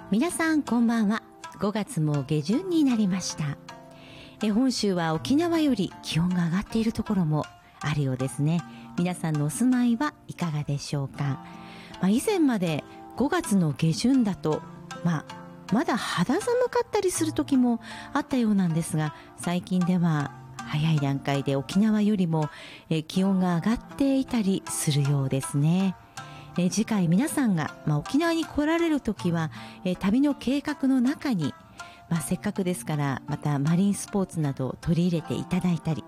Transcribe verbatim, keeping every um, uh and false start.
皆さんこんばんは。ごがつも下旬になりました。え本州は沖縄より気温が上がっているところもあるようですね。皆さんのお住まいはいかがでしょうか。まあ、以前までごがつの下旬だと、まあ、まだ肌寒かったりする時もあったようなんですが、最近では早い段階で沖縄よりもえ気温が上がっていたりするようですね。え次回皆さんが、まあ、沖縄に来られるときはえ旅の計画の中に、まあ、せっかくですからまたマリンスポーツなどを取り入れていただいたり、